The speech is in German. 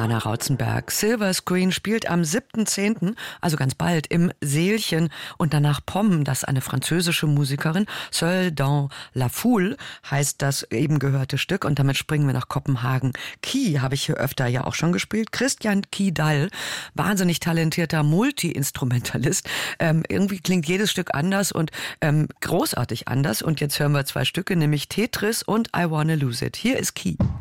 Hanna Rautzenberg. Silver Screen spielt am 7.10., also ganz bald, im Seelchen und danach Pomm, das eine französische Musikerin, Seul dans la Foule, heißt das eben gehörte Stück und damit springen wir nach Kopenhagen. Key habe ich hier öfter ja auch schon gespielt. Christian Kidal, wahnsinnig talentierter Multi-Instrumentalist. Irgendwie klingt jedes Stück anders und großartig anders und jetzt hören wir 2 Stücke, nämlich Tetris und I Wanna Lose It. Hier ist Key.